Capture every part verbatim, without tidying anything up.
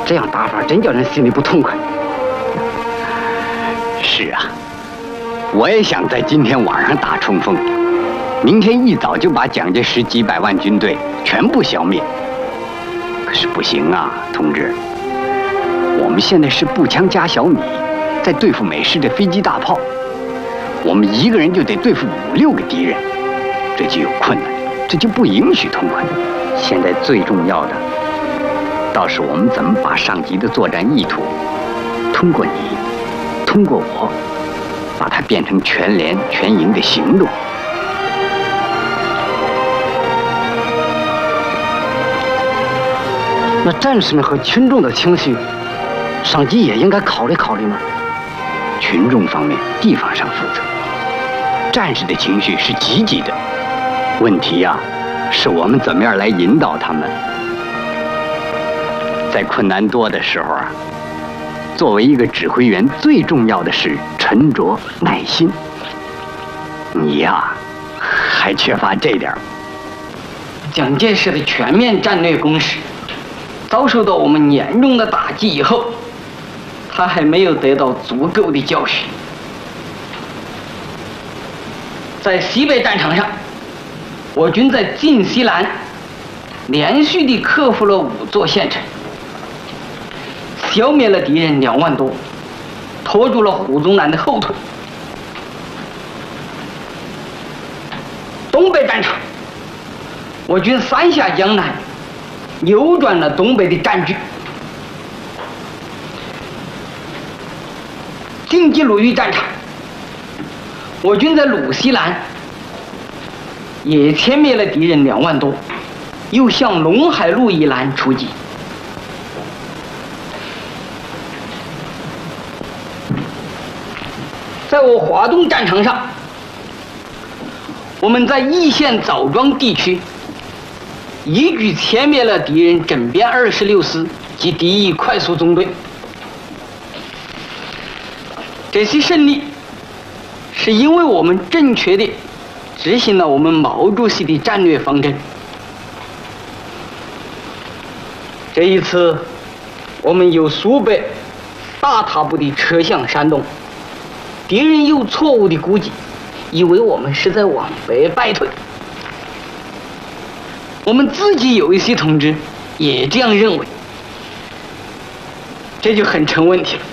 这样打法真叫人心里不痛快。 是啊，我也想在今天晚上打冲锋，明天一早就把蒋介石几百万军队全部消灭。可是不行啊，同志，我们现在是步枪加小米，在对付美式的飞机大炮，我们一个人就得对付五六个敌人，这就有困难，这就不允许痛快。现在最重要的，倒是我们怎么把上级的作战意图，通过你，通过我，把它变成全连全营的行动。 那战士们和群众的情绪，上级也应该考虑考虑吗？ 群众方面，地方上负责；战士的情绪是积极的。问题呀、啊，是我们怎么样来引导他们。在困难多的时候啊，作为一个指挥员，最重要的是沉着耐心。你呀、啊，还缺乏这点。 蒋介石的全面战略攻势遭受到我们严重的打击以后，他还没有得到足够的教训。在西北战场上，我军在晋西南连续地克服了五座县城，消灭了敌人两万多，拖住了胡宗南的后腿。东北战场，我军三下江南，扭转了东北的战局。晋冀鲁豫战场，我军在鲁西南也歼灭了敌人两万多，又向陇海路以南出击。在我华东战场上，我们在易县枣庄地区一举歼灭了敌人整编二十六师及敌意快速中队。这些胜利是因为我们正确地执行了我们毛主席的战略方针。这一次，我们由苏北大踏步地撤向山东，敌人又错误地估计，以为我们是在往北败退。我们自己有一些同志也这样认为，这就很成问题了。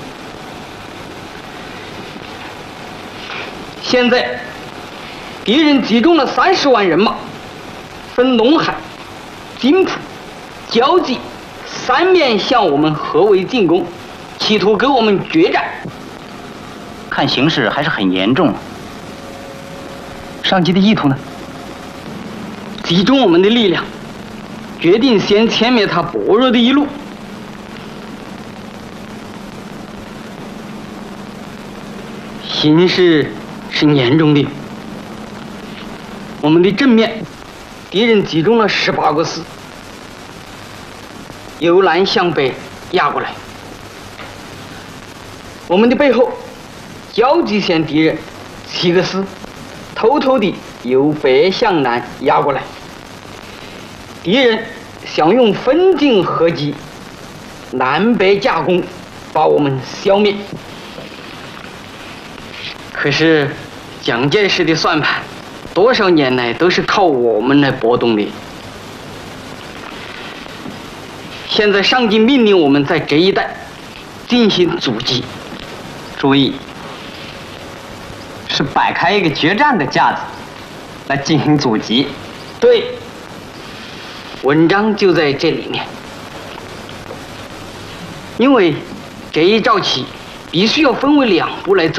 现在，敌人集中了三十万人马，分陇海、津浦、胶济三面向我们合围进攻，企图跟我们决战。 看形势还是很严重。上级的意图呢？ 集中我们的力量，决定先歼灭他薄弱的一路。形势是严重的。我们的正面，敌人集中了十八个师，由南向北压过来。我们的背后，胶济县敌人七个师，偷偷地由北向南压过来。敌人想用分进合击、南北夹攻，把我们消灭。可是，蒋介石的算盘，多少年来都是靠我们来拨动的。现在上级命令我们在这一带进行阻击， 注意，是摆开一个决战的架子来进行阻击。 对，文章就在这里面。因为这一招棋必须要分为两步来走。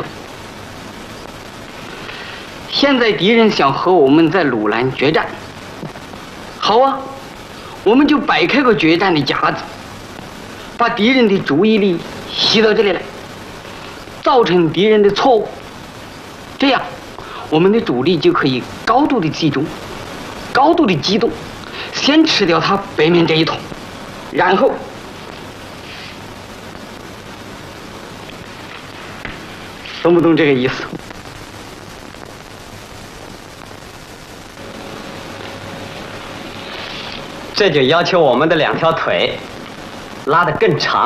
现在敌人想和我们在鲁南决战，好啊，我们就摆开个决战的架子，把敌人的注意力吸到这里来，造成敌人的错误，这样我们的主力就可以高度的集中，高度的机动，先吃掉他北面这一桶，然后懂不懂这个意思？ 这就要求我们的两条腿拉得更长。